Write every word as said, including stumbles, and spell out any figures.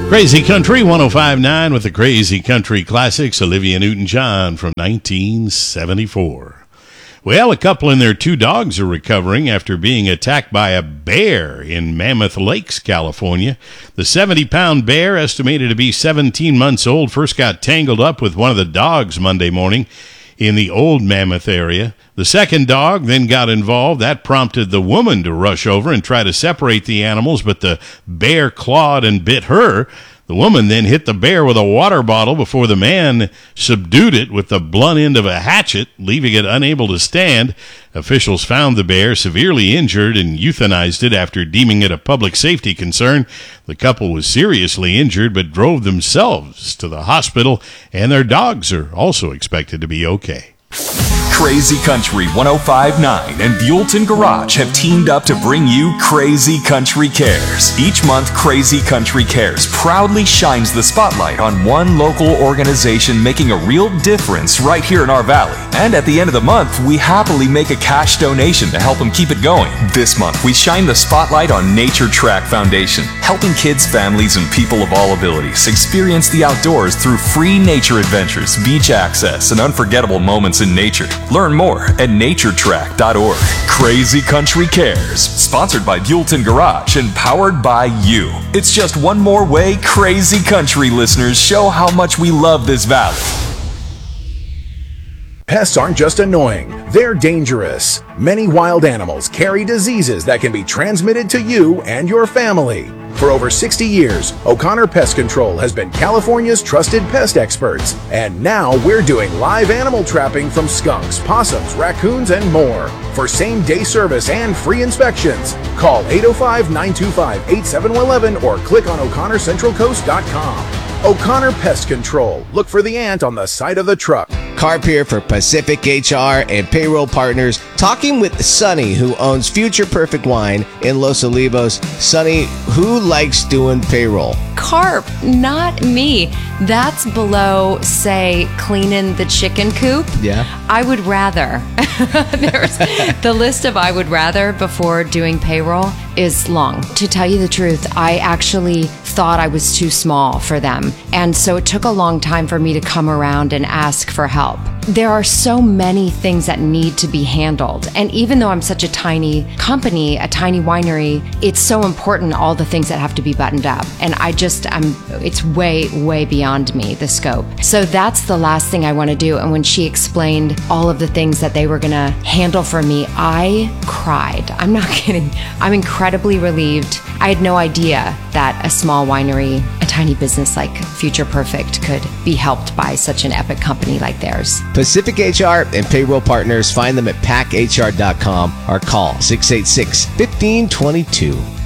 Crazy Country one oh five point nine with the Crazy Country Classics, Olivia Newton-John from nineteen seventy-four. Well, a couple and their two dogs are recovering after being attacked by a bear in Mammoth Lakes, California. The seventy-pound bear, estimated to be seventeen months old, first got tangled up with one of the dogs Monday morning in the Old Mammoth area. The second dog then got involved. That prompted the woman to rush over and try to separate the animals, but the bear clawed and bit her. The woman then hit the bear with a water bottle before the man subdued it with the blunt end of a hatchet, leaving it unable to stand. Officials found the bear severely injured and euthanized it after deeming it a public safety concern. The couple was seriously injured but drove themselves to the hospital, and their dogs are also expected to be okay. Crazy Country one oh five point nine and Buellton Garage have teamed up to bring you Crazy Country Cares. Each month, Crazy Country Cares proudly shines the spotlight on one local organization making a real difference right here in our valley. And at the end of the month, we happily make a cash donation to help them keep it going. This month, we shine the spotlight on Nature Track Foundation, helping kids, families, and people of all abilities experience the outdoors through free nature adventures, beach access, and unforgettable moments in nature. Learn more at nature track dot org. Crazy Country Cares, sponsored by Buellton Garage and powered by you. It's just one more way Crazy Country listeners show how much we love this valley. Pests aren't just annoying, they're dangerous. Many wild animals carry diseases that can be transmitted to you and your family. For over sixty years, O'Connor Pest Control has been California's trusted pest experts. And now we're doing live animal trapping from skunks, possums, raccoons, and more. For same-day service and free inspections, call eight oh five, nine two five, eight seven one one or click on O'Connor Central Coast dot com. O'Connor Pest Control. Look for the ant on the side of the truck. Carp here for Pacific H R and Payroll Partners, talking with Sonny, who owns Future Perfect Wine in Los Olivos. Sonny, who likes doing payroll? Carp, not me. That's below, say, cleaning the chicken coop. Yeah. I would rather. There's the list of I would rather before doing payroll is long. To tell you the truth, I actually thought I was too small for them. And so it took a long time for me to come around and ask for help. There are so many things that need to be handled. And even though I'm such a tiny company, a tiny winery, it's so important, all the things that have to be buttoned up. And I just, I'm, it's way, way beyond me, the scope. So that's the last thing I want to do. And when she explained all of the things that they were going to handle for me, I cried. I'm not kidding. I'm incredibly relieved. I had no idea that a small winery, a tiny business like Future Perfect could be helped by such an epic company like theirs. Pacific H R and Payroll Partners, find them at pack H R dot com or call six eight six, one five two two.